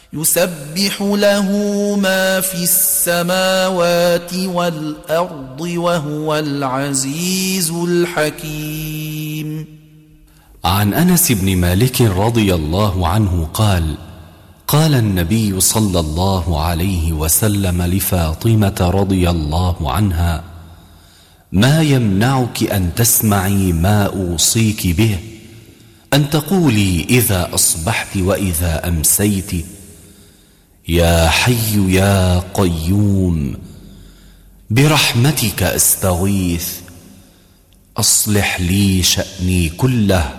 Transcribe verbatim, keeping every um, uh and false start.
يسبح له ما في السماوات والأرض وهو العزيز الحكيم. عن أنس بن مالك رضي الله عنه قال: قال النبي صلى الله عليه وسلم لفاطمة رضي الله عنها: ما يمنعك أن تسمعي ما أوصيك به، أن تقولي إذا أصبحت وإذا أمسيت: يا حي يا قيوم برحمتك أستغيث، أصلح لي شأني كله